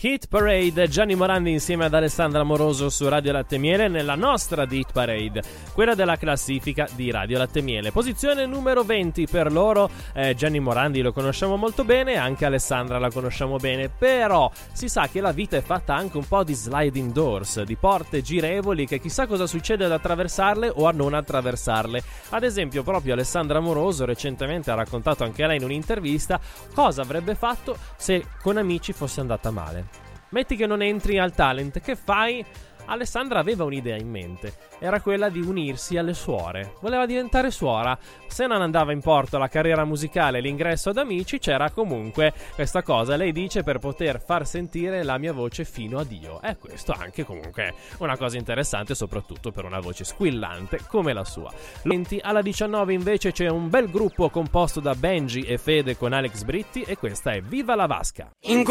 Hit Parade, Gianni Morandi insieme ad Alessandra Amoroso su Radio Latte Miele nella nostra Hit Parade, quella della classifica di Radio Latte Miele. Posizione numero 20 per loro. Gianni Morandi lo conosciamo molto bene, anche Alessandra la conosciamo bene, però si sa che la vita è fatta anche un po' di sliding doors, di porte girevoli che chissà cosa succede ad attraversarle o a non attraversarle. Ad esempio proprio Alessandra Amoroso recentemente ha raccontato anche lei in un'intervista cosa avrebbe fatto se con Amici fosse andata male. Metti che non entri al talent, che fai? Alessandra aveva un'idea in mente, era quella di unirsi alle suore, voleva diventare suora. Se non andava in porto la carriera musicale e l'ingresso ad Amici, c'era comunque questa cosa, lei dice, per poter far sentire la mia voce fino a Dio. E questo anche comunque una cosa interessante, soprattutto per una voce squillante come la sua. Alla 19 invece c'è un bel gruppo composto da Benji e Fede con Alex Britti, e questa è Viva la Vasca.